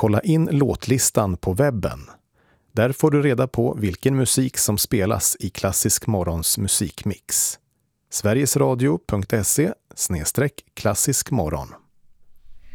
kolla in låtlistan på webben. Där får du reda på vilken musik som spelas i Klassisk Morgons musikmix. Sverigesradio.se/klassiskmorgon